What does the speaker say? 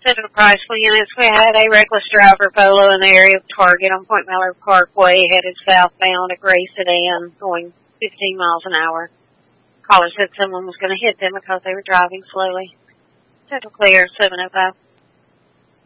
Central Chrysler units, we had a reckless driver polo in the area of Target on Point Mallard Parkway, headed southbound, a gray sedan going 15 miles an hour. Caller said someone was going to hit them because they were driving slowly. Central clear, 705.